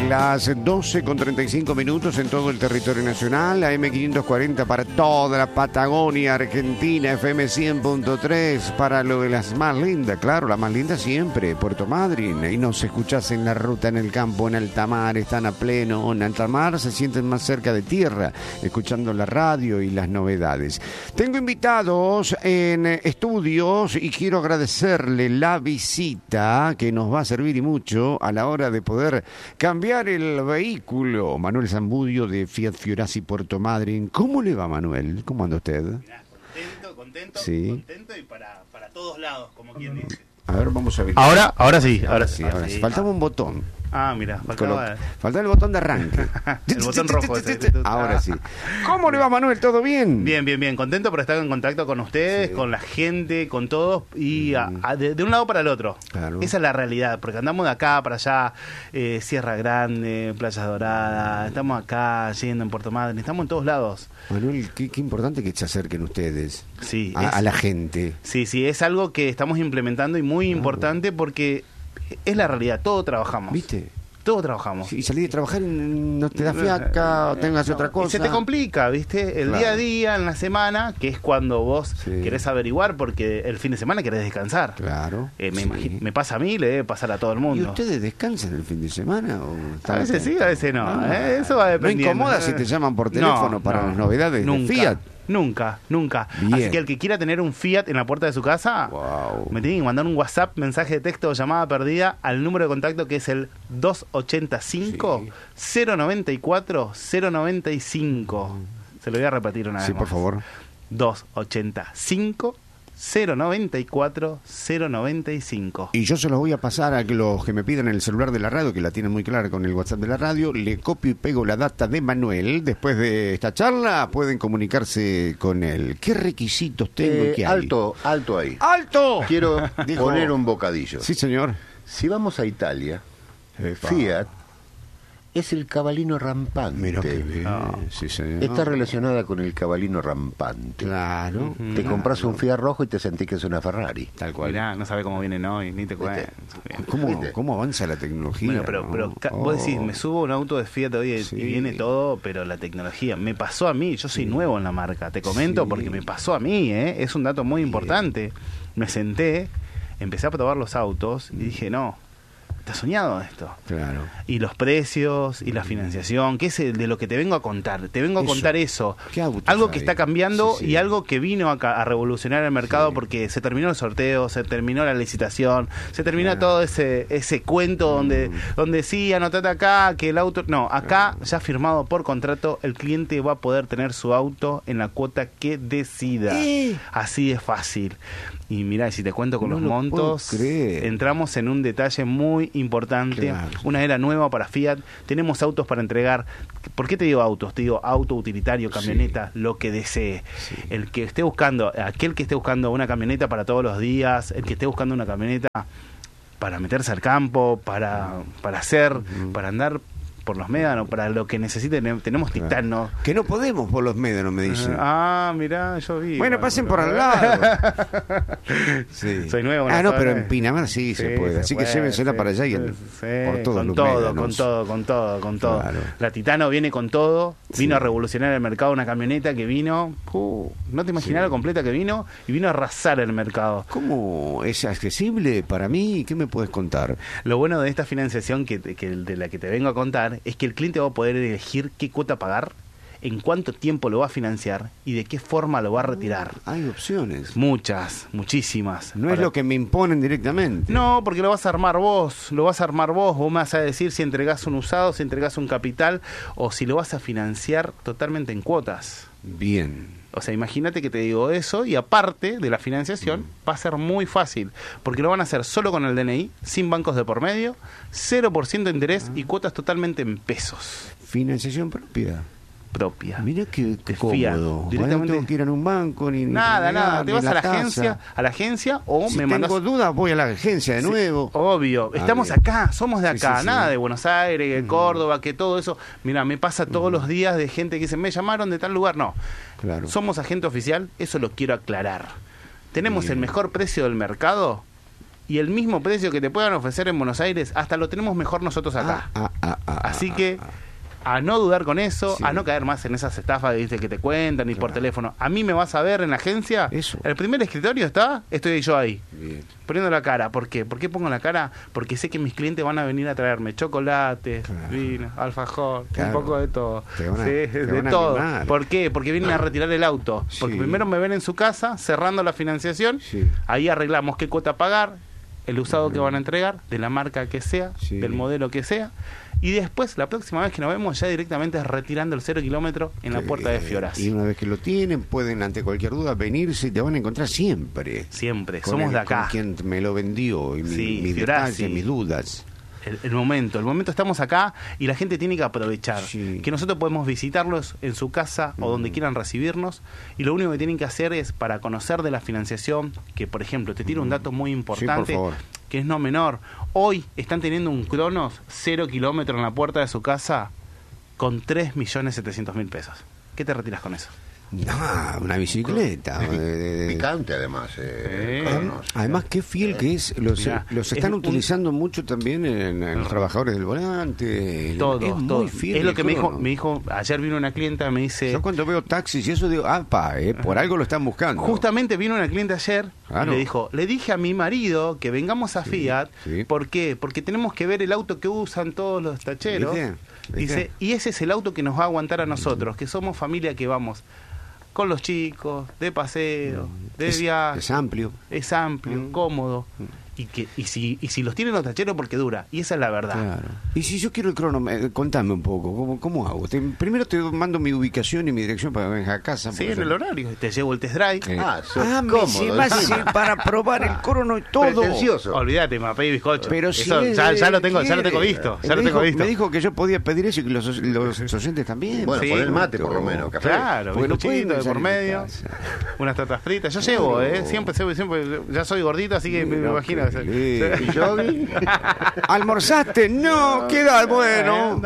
Las 12:35 en todo el territorio nacional, AM540 para toda la Patagonia Argentina, FM 100.3 para lo de las más lindas, claro, la más linda siempre, Puerto Madryn. Y nos escuchás en la ruta, en el campo, en alta mar, están a pleno. En alta mar se sienten más cerca de tierra, escuchando la radio y las novedades. Tengo invitados en estudios y quiero agradecerle la visita que nos va a servir y mucho a la hora de poder cambiar el vehículo. Manuel Zambudio de Fiat Fiorasi Puerto Madryn. ¿Cómo le va, Manuel? ¿Cómo anda usted? Mirá, contento, sí. Contento y para todos lados, como quien dice. A ver, vamos a ver. Ahora sí. Faltaba un botón. Ah, mira, faltaba el botón de arranque. el botón rojo ese. Ahora sí. ¿Cómo le va, Manuel? ¿Todo bien? Bien. Contento por estar en contacto con ustedes, con la gente, con todos y de un lado para el otro. Claro. Esa es la realidad, porque andamos de acá para allá, Sierra Grande, Playas Doradas, estamos acá, yendo en Puerto Madryn, estamos en todos lados. Manuel, qué importante que se acerquen ustedes sí, a la gente. Sí, es algo que estamos implementando y muy importante porque es la realidad, todos trabajamos. ¿Viste? Todos trabajamos. Sí, y salí de trabajar y no te da fiaca o tengas otra cosa. Y se te complica, ¿viste? El día a día, en la semana, que es cuando vos querés averiguar, porque el fin de semana querés descansar. Claro. Me pasa a mí, le debe pasar a todo el mundo. ¿Y ustedes descansan el fin de semana? A veces sí, a veces no. Eso va dependiendo. ¿No incomoda si te llaman por teléfono para las novedades de Fiat? Nunca. Bien. Así que el que quiera tener un Fiat en la puerta de su casa, me tiene que mandar un WhatsApp, mensaje de texto o llamada perdida al número de contacto que es el 285-094-095. Se lo voy a repetir una vez más. Sí, por favor. 285-094-095. Y yo se los voy a pasar a los que me pidan el celular de la radio, que la tienen muy clara con el WhatsApp de la radio. Le copio y pego la data de Manuel. Después de esta charla pueden comunicarse con él. ¿Qué requisitos tengo y qué hay? Alto ahí. ¡Alto! Quiero poner un bocadillo. Sí, señor. Si vamos a Italia, Fiat es el cabalino rampante. Mira qué bien. Sí, señor. Está relacionada con el cabalino rampante. Claro. Te compras un Fiat rojo y te sentís que es una Ferrari. Tal cual. Mirá, no sabe cómo vienen hoy, ni te cuento. ¿Cómo avanza la tecnología? Bueno, pero vos decís, me subo a un auto de Fiat hoy y viene todo, pero la tecnología. Me pasó a mí, yo soy nuevo en la marca. Te comento porque me pasó a mí, es un dato muy importante. Me senté, empecé a probar los autos y dije, no, ¿te has soñado esto? Claro. Y los precios y la financiación, que es de lo que te vengo a contar. Te vengo a contar eso. ¿Qué autos algo hay? Que está cambiando y algo que vino a revolucionar el mercado porque se terminó el sorteo, se terminó la licitación, se terminó todo ese cuento donde sí, anotate acá, que el auto... No, acá ya firmado por contrato, el cliente va a poder tener su auto en la cuota que decida. Así de fácil. Y mirá, si te cuento con los montos, entramos en un detalle muy importante. Claro. Una era nueva para Fiat. Tenemos autos para entregar. ¿Por qué te digo autos? Te digo auto utilitario, camioneta, lo que desee. El que esté buscando, aquel que esté buscando una camioneta para todos los días, el que esté buscando una camioneta para meterse al campo, para andar por los médanos, para lo que necesiten, tenemos Titano. Que no podemos por los médanos, me dicen. Mirá, yo vi. Bueno, pasen por al lado. Soy nuevo. No, pero en Pinamar sí se puede. Así que llévensela para allá y por todos los médanos. Con todo. Claro. La Titano viene con todo. Vino a revolucionar el mercado, una camioneta que vino. No te imaginas lo completa que vino y vino a arrasar el mercado. ¿Cómo es accesible para mí? ¿Qué me puedes contar? Lo bueno de esta financiación de la que te vengo a contar es que el cliente va a poder elegir qué cuota pagar, en cuánto tiempo lo va a financiar y de qué forma lo va a retirar. Hay opciones. Muchísimas. No es lo que me imponen directamente. No, porque lo vas a armar vos. Vos me vas a decir si entregás un usado, si entregás un capital o si lo vas a financiar totalmente en cuotas. Bien. O sea, imagínate que te digo eso y aparte de la financiación va a ser muy fácil porque lo van a hacer solo con el DNI, sin bancos de por medio, 0% de interés y cuotas totalamente en pesos. Financiación propia. Mira qué cómodo. Directamente. No tengo que ir a un banco ni nada. Te vas a la casa. agencia o si me mandas. tengo dudas voy a la agencia de nuevo. Obvio. Estamos bien. acá, somos de acá, nada de Buenos Aires, de Córdoba, que todo eso. Mira, me pasa todos los días de gente que dice, me llamaron de tal lugar. No. Claro. Somos agente oficial, eso lo quiero aclarar. Tenemos el mejor precio del mercado y el mismo precio que te puedan ofrecer en Buenos Aires, hasta lo tenemos mejor nosotros acá. Así que a no dudar con eso, a no caer más en esas estafas que te cuentan y por teléfono. A mí me vas a ver en la agencia, el primer escritorio estoy yo ahí, poniendo la cara. ¿Por qué? ¿Por qué pongo la cara? Porque sé que mis clientes van a venir a traerme chocolates, vino, alfajor, un poco de todo. De todo. ¿Por qué? Porque vienen a retirar el auto. Porque primero me ven en su casa, cerrando la financiación, ahí arreglamos qué cuota pagar, el usado que van a entregar, de la marca que sea, del modelo que sea. Y después, la próxima vez que nos vemos, ya directamente es retirando el 0 kilómetro en la puerta de Fiorazzi. Y una vez que lo tienen, pueden, ante cualquier duda, venirse y te van a encontrar siempre. Siempre, somos de acá. Con quien me lo vendió y mis detalles, mis dudas. El momento estamos acá y la gente tiene que aprovechar que nosotros podemos visitarlos en su casa o donde quieran recibirnos, y lo único que tienen que hacer es, para conocer de la financiación, que por ejemplo te tiro un dato muy importante, que es no menor. Hoy están teniendo un Cronos 0 kilómetro en la puerta de su casa con 3.700.000 pesos. ¿Qué te retiras con eso? No, una bicicleta. Picante, además. Además, qué fiel que es. Los están utilizando mucho también en los trabajadores del volante. Todo. Muy fiel. Es lo que me dijo. Ayer vino una clienta, me dice. Yo cuando veo taxis y eso digo, por algo lo están buscando. Justamente vino una cliente ayer y le dijo, le dije a mi marido que vengamos a Fiat. ¿Por qué? Porque tenemos que ver el auto que usan todos los tacheros. Dice, y ese es el auto que nos va a aguantar a nosotros, que somos familia que vamos con los chicos, de paseo, de viaje. Es amplio. Es amplio, cómodo. Y si los tienen los tacheros, porque dura. Y esa es la verdad. Claro. Y si yo quiero el Crono, contame un poco, ¿cómo hago? Primero te mando mi ubicación y mi dirección para que vengas a casa. Sí, en el horario. Te llevo el test drive. Me llevas para probar el Crono y todo. Pretencioso. Olvídate, mapé y bizcocho. Pero eso, si ya lo tengo visto. Me dijo que yo podía pedir eso y que los oyentes también. Bueno, sí, poner mate por lo menos, café. Claro, bizcochito de por medio, unas tatas fritas. Yo llevo, siempre, ya soy gordito, así que me imagino. ¿Y Yogi? ¿Almorzaste? No, queda bueno.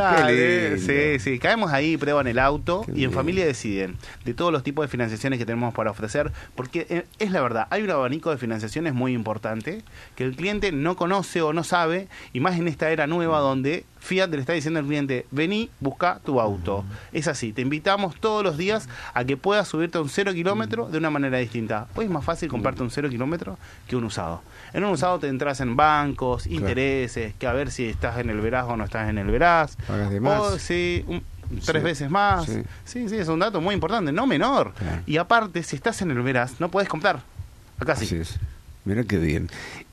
Sí, caemos ahí, prueban el auto y en familia deciden de todos los tipos de financiaciones que tenemos para ofrecer, porque es la verdad, hay un abanico de financiaciones muy importante que el cliente no conoce o no sabe, y más en esta era nueva donde Fiat le está diciendo al cliente, vení, busca tu auto. Es así, te invitamos todos los días a que puedas subirte a un 0 kilómetro de una manera distinta. Hoy es más fácil comprarte un 0 kilómetro que un usado. En un usado te entras en bancos, intereses, que a ver si estás en el veraz o no estás en el veraz. Pagas de más. O si 3 veces más. Sí, es un dato muy importante, no menor. Claro. Y aparte, si estás en el veraz, no puedes comprar. Acá sí. Así es. Mira qué bien.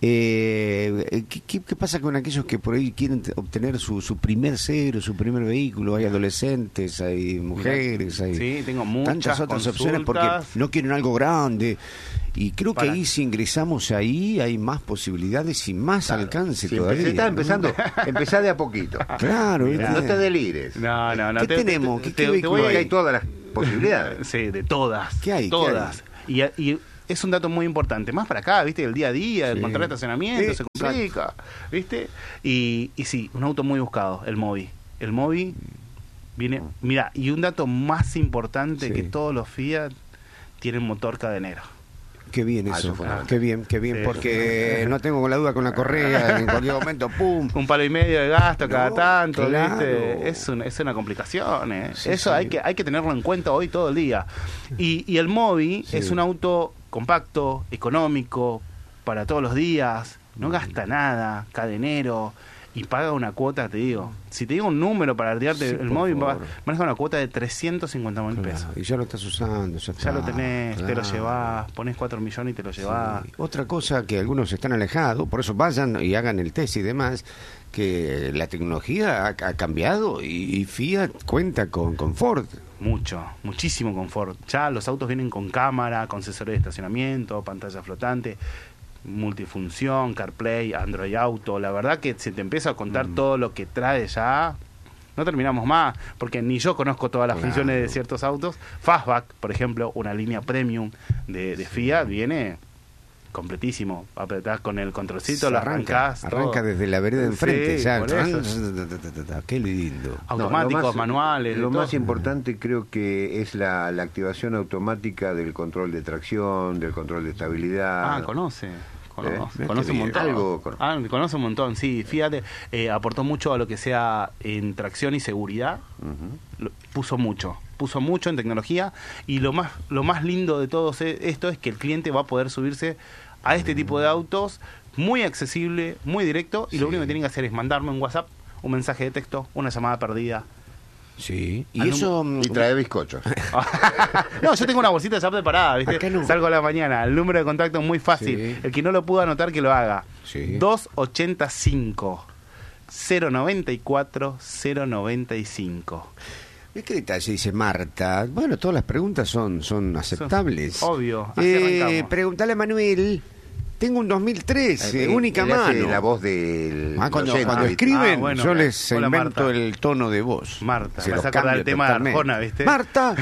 ¿Qué pasa con aquellos que por ahí quieren obtener su primer cero, su primer vehículo? Hay adolescentes, hay mujeres, hay tengo muchas tantas otras consultas. opciones porque no quieren algo grande. Y creo que ahí, si ingresamos ahí, hay más posibilidades y más alcance todavía. Se está empezando, empezá de a poquito. Claro. No te delires. No. ¿Qué tenemos? ¿Qué vehículo hay? Hay todas las posibilidades. Sí, de todas. ¿Qué hay? Todas. ¿Qué hay? Y es un dato muy importante, más para acá, ¿viste? El día a día, el control de estacionamiento se complica, ¿viste? Y sí, un auto muy buscado, el Mobi. El Mobi viene, mira, y un dato más importante, que todos los Fiat tienen motor cadenero. Qué bien eso, qué bien, porque no tengo la duda con la correa, en cualquier momento, ¡pum! Un palo y medio de gasto cada tanto, ¿viste? Es una complicación, ¿eh? Eso hay que tenerlo en cuenta hoy todo el día. Y el Mobi es un auto compacto, económico, para todos los días, no gasta nada, cadenero, y paga una cuota, te digo. Si te digo un número para retirarte el Mobi, maneja una cuota de 350.000 pesos. Y ya lo estás usando, ya lo tenés, te lo llevás, ponés 4 millones y te lo llevás. Otra cosa que algunos están alejados, por eso vayan y hagan el test y demás, que la tecnología ha cambiado y Fiat cuenta con confort. Muchísimo confort. Ya los autos vienen con cámara, con sensores de estacionamiento, pantalla flotante, multifunción, CarPlay, Android Auto. La verdad que se te empieza a contar todo lo que trae ya. No terminamos más, porque ni yo conozco todas las funciones de ciertos autos. Fastback, por ejemplo, una línea premium de Fiat, viene completísimo. Apretás con el controlcito, lo arrancás. Arranca desde la vereda de enfrente. Ya. Qué lindo. Automáticos, manuales. Lo más importante creo que es la activación automática del control de tracción, del control de estabilidad. Conoce. Conoce un montón. Algo Conoce un montón, sí. Fíjate, aportó mucho a lo que sea en tracción y seguridad. Puso mucho en tecnología. Y lo más lindo de todo esto es que el cliente va a poder subirse a este tipo de autos muy accesible, muy directo. Y lo único que tienen que hacer es mandarme un WhatsApp, un mensaje de texto, una llamada perdida. Sí. Y eso... Y trae bizcochos. No, yo tengo una bolsita ya preparada, ¿viste? Acá no. Salgo a la mañana. El número de contacto es muy fácil. Sí. El que no lo pudo anotar, que lo haga. Sí. 285 094 095. ¿Qué detalle dice Marta? Bueno, todas las preguntas son aceptables. Obvio. Así arrancamos. Pregúntale a Manuel. Tengo un 2013, única Él hace mano. la voz del Cuando oyente. escriben, bueno. yo les Hola, invento Marta. el tono de voz. Marta, Se me los vas a acordar cambio el tema totalmente. de Arjona, ¿viste? Marta.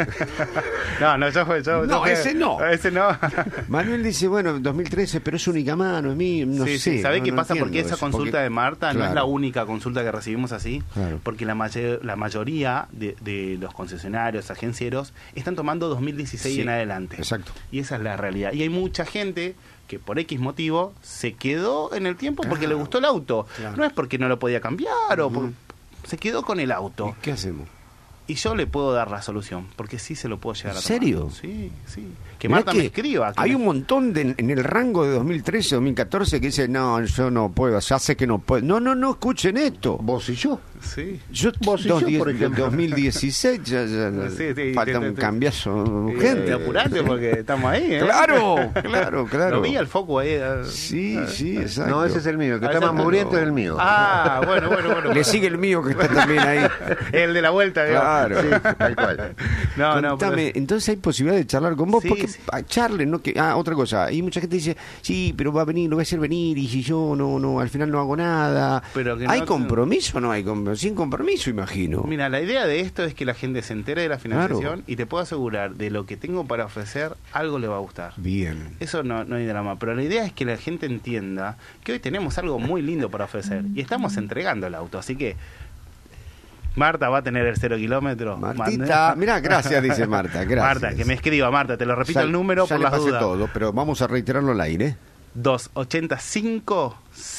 No, yo No, fui- ese no. Ese no. Manuel dice, bueno, 2013, pero es única mano, es mío, no Sí, sé. sí. ¿Sabés no, qué no pasa? Porque entiendo esa eso, consulta porque- de Marta no es claro. la única consulta que recibimos así. Claro. Porque la mayoría de los concesionarios, agencieros, están tomando 2016 Sí, en adelante. exacto. Y esa es la realidad. Y hay mucha gente que por X motivo se quedó en el tiempo porque le gustó el auto. Claro. No es porque no lo podía cambiar se quedó con el auto. ¿Y qué hacemos? Y yo le puedo dar la solución, porque sí se lo puedo llegar a tomar. ¿En serio? Sí. Que Mirá Marta que me escriba. Hay un montón en el rango de 2013, 2014 que dice, no, yo no puedo, ya sé que no puedo. No, escuchen esto. Vos y yo. Sí. Yo, Vos y yo, por ejemplo. 2016, ya Sí, falta un cambiazo Gente, urgente. apurate porque estamos ahí, ¿eh? Claro. Lo vi al foco ahí. Sí, exacto. No, ese es el mío. El que Ah, está más exacto. mugriento es el mío. Ah, bueno. Le sigue el mío que está también ahí. El de la vuelta, digamos. Claro. Sí, tal cual. No, Contame, entonces hay posibilidad de charlar con vos, Sí, porque sí. charlen, ¿no? Otra cosa, y mucha gente dice, sí, pero va a venir, lo voy a hacer venir, y si yo no, al final no hago nada. Pero que ¿Hay no- compromiso o no hay compromiso? Sin compromiso, imagino. Mira, la idea de esto es que la gente se entere de la financiación y te puedo asegurar de lo que tengo para ofrecer, algo le va a gustar. Bien. Eso no hay drama, pero la idea es que la gente entienda que hoy tenemos algo muy lindo para ofrecer y estamos entregando el auto, así que Marta va a tener el 0 kilómetro. Martita, mirá, gracias, dice Marta, gracias. Marta, que me escriba, Marta, te lo repito Ya- el número ya por le las pasé dudas. todo, pero vamos a reiterarlo al aire. 285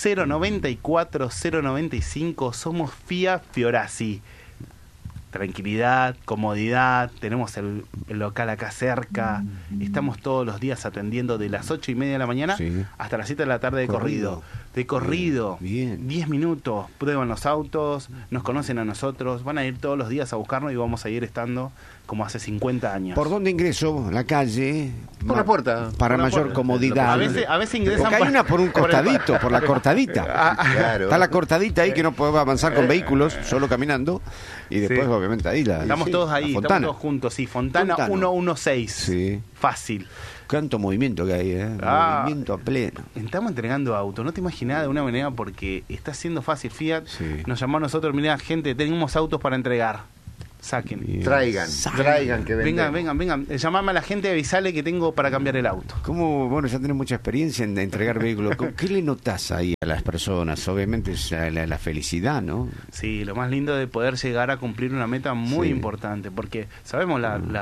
094 095. Somos FIA Fiorasi. Tranquilidad, comodidad, tenemos el local acá cerca, estamos todos los días atendiendo de las 8:30 de la mañana Sí. hasta las 7 de la tarde de corrido. De corrido, Bien. 10 minutos, prueban los autos, nos conocen a nosotros, van a ir todos los días a buscarnos y vamos a ir estando como hace 50 años. ¿Por dónde ingreso? La calle. Por la puerta. Para Por la mayor puerta. comodidad. A veces ingresan Porque hay una por un el- costadito, por la cortadita. Claro. Está la cortadita ahí que no puedo avanzar con vehículos, solo caminando. Y después, Sí. obviamente, ahí la. Estamos sí, todos la ahí, estamos Fontana. todos juntos, sí, Fontana Fontana. 116. Sí. Fácil. Cuánto movimiento que hay, ¿eh? Ah. Movimiento a pleno. Estamos entregando auto, no te imaginas de una manera porque está siendo fácil. Fiat Sí. nos llamó a nosotros, mirá, gente, tenemos autos para entregar. Saquen. Bien. Traigan que Vengan. Llamame a la gente y avisale que tengo para cambiar el auto. ¿Cómo, bueno, ya tenés mucha experiencia en entregar vehículos? ¿Qué le notás ahí a las personas? Obviamente es la felicidad, ¿no? Sí, lo más lindo de poder llegar a cumplir una meta muy Sí. importante, porque sabemos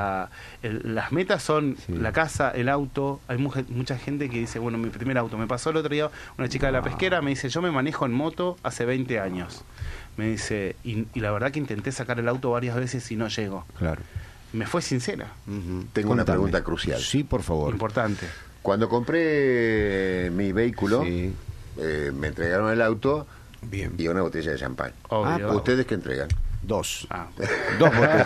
las metas son Sí. la casa, el auto. Hay mucha gente que dice, bueno, mi primer auto. Me pasó el otro día una chica de la pesquera, me dice, yo me manejo en moto hace 20 años. Me dice, y la verdad que intenté sacar el auto varias veces y no llego. Claro. Me fue sincera. Tengo una Contame. pregunta crucial. Sí, por favor. Importante. Cuando compré mi vehículo, Sí. me entregaron el auto Bien. y una botella de champán. Obvio. ¿Ustedes qué entregan? Dos. Ah. Dos botellas.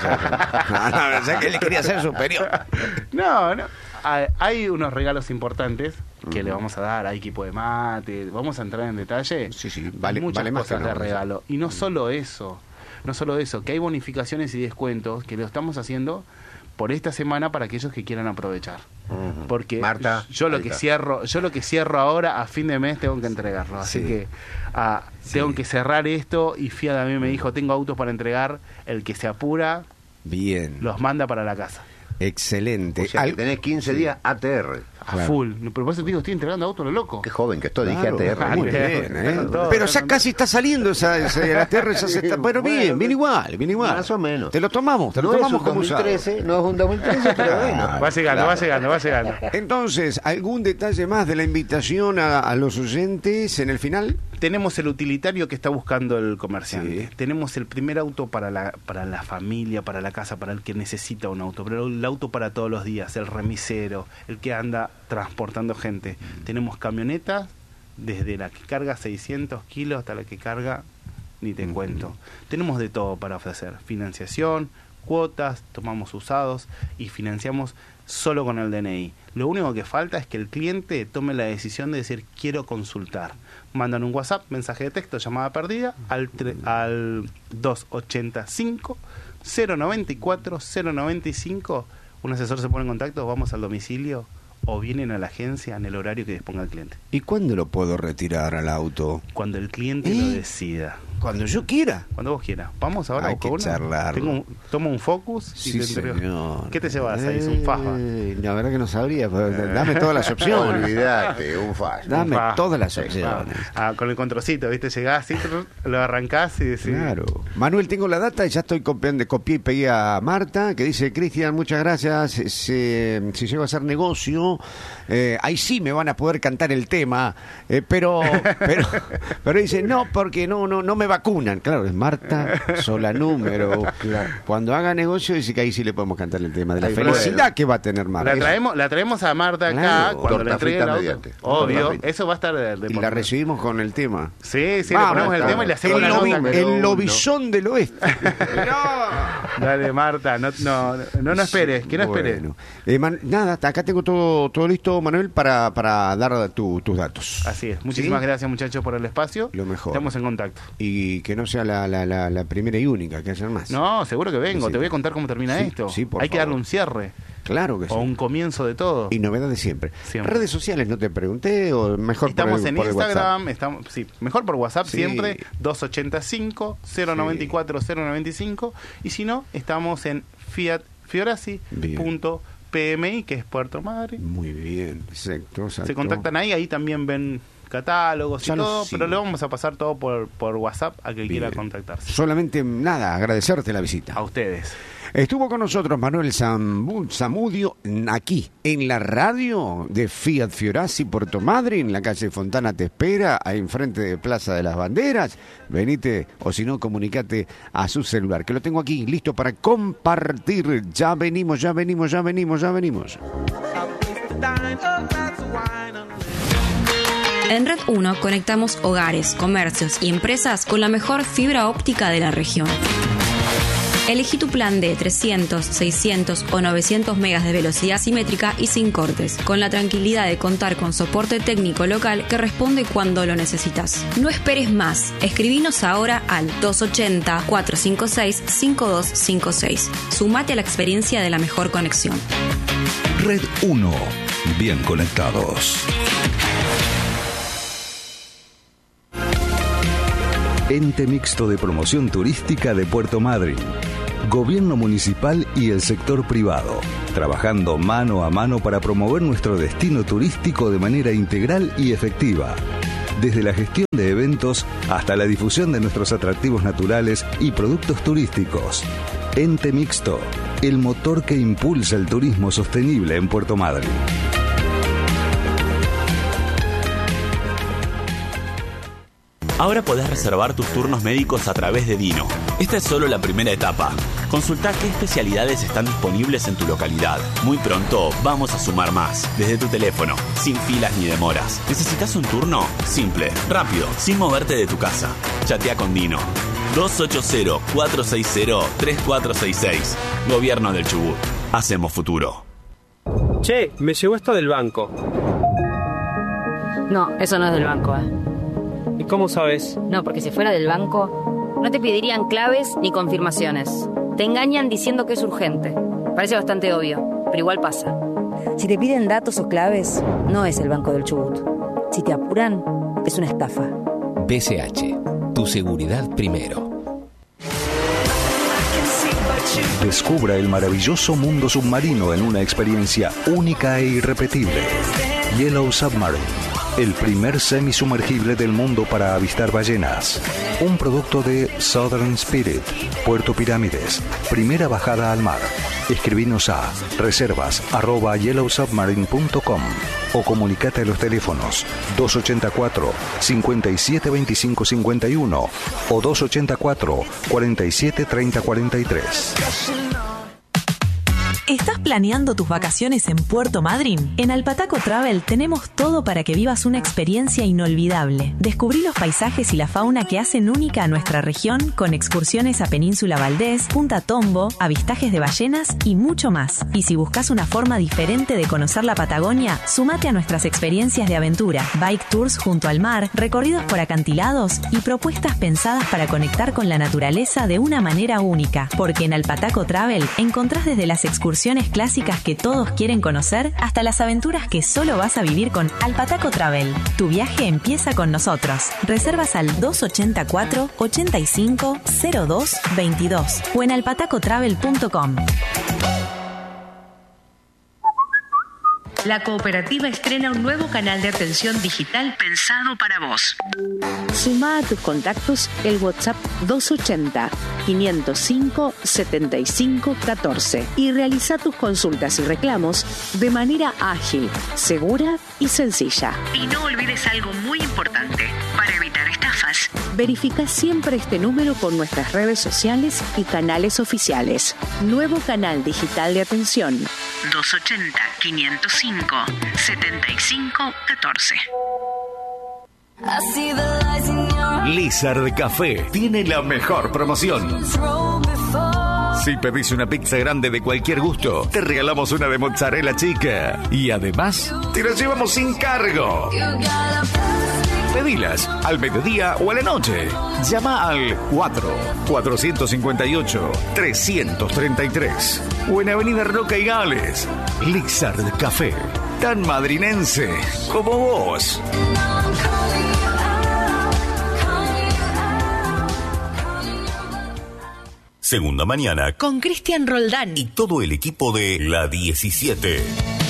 O sea que le quería ser superior. No. Hay unos regalos importantes que le vamos a dar. Hay equipo de mate. Vamos a entrar en detalle. Sí, vale Muchas más cosas que de no, regalo. Y no solo eso. Que hay bonificaciones y descuentos que lo estamos haciendo por esta semana para aquellos que quieran aprovechar. Porque Marta, yo lo ahí que está. cierro ahora a fin de mes tengo que entregarlo. Así Sí. que tengo que cerrar esto y Fiat a mí me dijo, tengo autos para entregar, el que se apura Bien. los manda para la casa. Excelente. O sea, que tenés 15 días ATR. a full. Pero por eso te digo, estoy entregando auto a lo loco. Qué joven que estoy, dije Claro, ATR. muy bien, Pero ya casi está saliendo la ATR, ya se está. Bueno, bien igual. Más o menos. Te lo tomamos No es un como usado. 2013, no es un 2013, pero bueno. Va llegando. Entonces, ¿algún detalle más de la invitación a los oyentes en el final? Tenemos el utilitario que está buscando el comerciante. Sí. Tenemos el primer auto para la familia, para la casa, para el que necesita un auto. Pero el auto para todos los días, el remisero, el que anda transportando gente. Tenemos camionetas, desde la que carga 600 kilos hasta la que carga, ni te cuento. Tenemos de todo para ofrecer. Financiación, cuotas, tomamos usados y financiamos solo con el DNI. Lo único que falta es que el cliente tome la decisión de decir quiero consultar. Mandan un WhatsApp, mensaje de texto, llamada perdida al 285 094 095. Un asesor se pone en contacto, vamos al domicilio o vienen a la agencia en el horario que disponga el cliente. ¿Y cuándo lo puedo retirar al auto? Cuando el cliente lo decida. Cuando yo quiera. Cuando vos quieras. Vamos ahora. Hay que charlar. Tomo un Focus y Sí, te entrego. señor. ¿Qué te llevas ahí? ¿Es un Faja? La verdad que no sabría. Pero dame todas las opciones. Olvídate, un fast. Dame Un Faja. todas las opciones. Con el controlcito, ¿viste? Llegás, lo arrancás y decís... Claro. Manuel, tengo la data y ya estoy copié y pegué a Marta, que dice, Cristian, muchas gracias. Si llego a hacer negocio, ahí sí me van a poder cantar el tema. Pero dice, no, porque no me vacunan. Claro, es Marta sola número. Claro. Cuando haga negocio dice que ahí sí le podemos cantar el tema de la felicidad que va a tener Marta. La traemos a Marta acá, Claro. cuando le Torta entregue frita el auto. mediante. Obvio, Torta eso va a estar de Y por la medio. recibimos con el tema. Sí, Vamos, le ponemos el tema y le hacemos la nota. El lobizón del oeste. Dale, Marta, no esperes, que no esperes. Bueno. Nada, acá tengo todo listo, Manuel, para dar tus datos. Así es. Muchísimas gracias, muchachos, por el espacio. Lo mejor. Estamos en contacto. Y que no sea la primera y única, que haya más. No, seguro que vengo. Sí. Te voy a contar cómo termina Sí, esto. sí, por Hay que favor. darle un cierre Claro que sí. o un comienzo de todo. Y novedades siempre. Siempre. Redes sociales, no te pregunté, o mejor Estamos por en el Instagram, WhatsApp. mejor por WhatsApp Sí. siempre, 285 094 095, y si no, estamos en fiorasi.pmi, que es Puerto Madryn. Muy bien, exacto. Se contactan ahí también ven catálogos Ya y lo todo, sigo. pero le vamos a pasar todo por WhatsApp a que quiera contactarse. Solamente nada, agradecerte la visita. A ustedes. Estuvo con nosotros Manuel Zamudio aquí en la radio de Fiat Fiorasi Puerto Madryn, en la calle Fontana te espera, ahí enfrente de Plaza de las Banderas. Venite o si no, comunicate a su celular, que lo tengo aquí listo para compartir. Ya venimos. En Red 1 conectamos hogares, comercios y empresas con la mejor fibra óptica de la región. Elegí tu plan de 300, 600 o 900 megas de velocidad simétrica y sin cortes, con la tranquilidad de contar con soporte técnico local que responde cuando lo necesitas. No esperes más. Escribinos ahora al 280-456-5256. Sumate a la experiencia de la mejor conexión. Red 1. Bien conectados. Ente Mixto de Promoción Turística de Puerto Madryn. Gobierno municipal y el sector privado, trabajando mano a mano para promover nuestro destino turístico de manera integral y efectiva. Desde la gestión de eventos hasta la difusión de nuestros atractivos naturales y productos turísticos. Ente Mixto, el motor que impulsa el turismo sostenible en Puerto Madryn. Ahora podés reservar tus turnos médicos a través de Dino. Esta es solo la primera etapa. Consultá qué especialidades están disponibles en tu localidad. Muy pronto vamos a sumar más, desde tu teléfono, sin filas ni demoras. ¿Necesitas un turno? Simple, rápido, sin moverte de tu casa. Chatea con Dino. 280-460-3466. Gobierno del Chubut. Hacemos futuro. Che, me llegó esto del banco. No, eso no es del banco, ¿Y cómo sabes? No, porque si fuera del banco, no te pedirían claves ni confirmaciones. Te engañan diciendo que es urgente. Parece bastante obvio, pero igual pasa. Si te piden datos o claves, no es el Banco del Chubut. Si te apuran, es una estafa. BCH, tu seguridad primero. Descubra el maravilloso mundo submarino en una experiencia única e irrepetible. Yellow Submarine, el primer semisumergible del mundo para avistar ballenas. Un producto de Southern Spirit, Puerto Pirámides. Primera bajada al mar. Escribinos a reservas@yellowsubmarine.com o comunicate a los teléfonos 284 57 25 51 o 284 47 30 43. ¿Estás planeando tus vacaciones en Puerto Madryn? En Alpataco Travel tenemos todo para que vivas una experiencia inolvidable. Descubrí los paisajes y la fauna que hacen única a nuestra región con excursiones a Península Valdés, Punta Tombo, avistajes de ballenas y mucho más. Y si buscas una forma diferente de conocer la Patagonia, sumate a nuestras experiencias de aventura, bike tours junto al mar, recorridos por acantilados y propuestas pensadas para conectar con la naturaleza de una manera única. Porque en Alpataco Travel encontrás desde las excursiones clásicas que todos quieren conocer hasta las aventuras que solo vas a vivir con Alpataco Travel. Tu viaje empieza con nosotros. Reservas al 284 85 02 22 o en alpatacotravel.com. La cooperativa estrena un nuevo canal de atención digital pensado para vos. Sumá a tus contactos el WhatsApp 280 505 75 14 y realiza tus consultas y reclamos de manera ágil, segura y sencilla. Y no olvides algo muy importante. Para evitar estafas, verifica siempre este número con nuestras redes sociales y canales oficiales. Nuevo canal digital de atención 280 505 75 14. Lizard Café tiene la mejor promoción. Si pedís una pizza grande de cualquier gusto, te regalamos una de mozzarella chica. Y además, te la llevamos sin cargo. Pedilas al mediodía o a la noche. Llama al 458-333 o en Avenida Roca y Gales. Lizard Café, tan madrinense como vos. Segunda mañana con Cristian Roldán y todo el equipo de La 17.